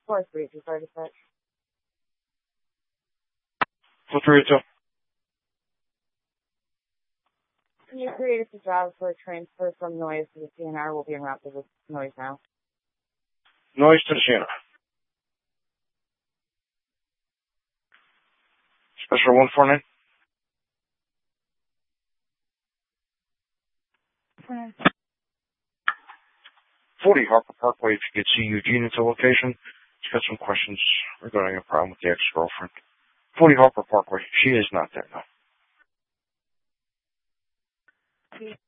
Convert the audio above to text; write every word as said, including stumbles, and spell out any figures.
four three two five six. four three two. Can you create a job for a transfer from noise to the C N R? Will be en route to the noise now. Noise to the C N R. Special one four nine. forty Harper Parkway, if you could see Eugene at the location. He's got some questions regarding a problem with the ex-girlfriend. forty Harper Parkway. She is not there now.